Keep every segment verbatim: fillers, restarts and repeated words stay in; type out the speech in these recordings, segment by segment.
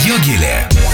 Jogilė.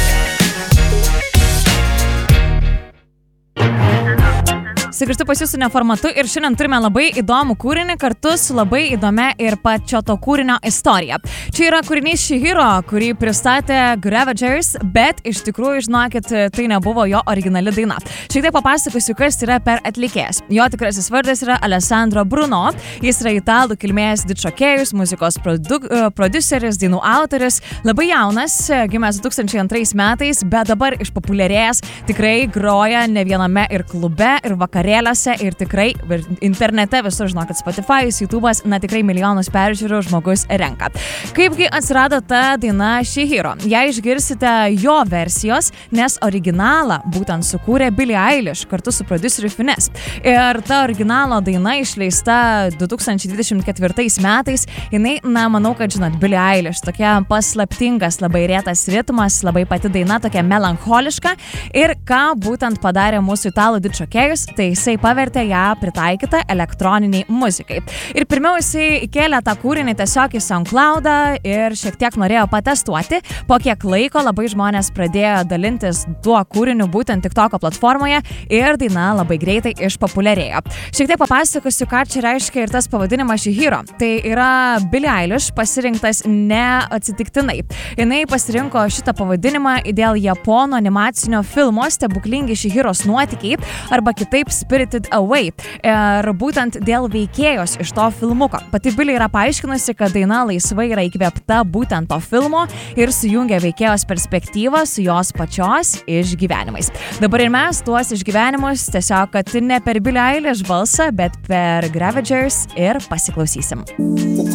Sugrįžtu pas jūsų neformatu ir šiandien turime labai įdomų kūrinį kartu su labai įdomia ir pačio to kūrinio istorija. Čia yra kūrinys Chihiro, kurį pristatė Gravagers, bet iš tikrųjų, žinokit, tai nebuvo jo originali daina. Šiek tiek papasakosiu, kas yra per atlikėjas. Jo tikrasis vardas yra Alessandro Bruno, jis yra italų kilmės dičokėjus, muzikos produ- prodiuseris, dainų autoris, labai jaunas, gimęs du tūkstančiai antrais metais, bet dabar išpopuliarėjęs, tikrai groja ne viename ir klube, ir vakarėlėse. Ir tikrai internete visur, žinokit, Spotify, YouTube'as, na tikrai milijonus peržiūrų žmogus renka. Kaipgi atsirado ta daina Chihiro? Jei išgirsite jo versijos, nes originalą būtent sukūrė Billie Eilish kartu su prodiuseriu Finesse. Ir ta originalo daina išleista du tūkstančiai dvidešimt ketvirtais metais. Jinai, na, manau, kad žinot, Billie Eilish, tokia paslaptingas, labai retas ritmas, labai pati daina, tokia melancholiška. Ir ką būtent padarė mūsų italų dičokėjus, tai jisai pavertė ją pritaikytą elektroniniai muzikai. Ir pirmiau jisai įkėlė tą kūrinį tiesiog į SoundCloudą ir šiek tiek norėjo patestuoti. Po kiek laiko labai žmonės pradėjo dalintis tuo kūriniu būtent TikToko platformoje ir daina labai greitai išpopuliarėjo. Šiek tiek papasakosiu, ką čia reiškia ir tas pavadinimas Chihiro. Tai yra Billie Eilish pasirinktas neatsitiktinai. Jinai pasirinko šitą pavadinimą dėl japonų animacinio filmo Stebuklingi Chihiros nuotykiai arba kitaip Spirited Away. Ir būtent dėl veikėjos iš to filmuko. Pati Billie yra paaiškinusi, kad daina laisvai yra įkvėpta būtent to filmo ir sujungia veikėjos perspektyvą su jos pačios išgyvenimais. Dabar ir mes tuos išgyvenimus tiesiog, kad ne per Billie Eilish balsą, bet per Gravagers ir pasiklausysim.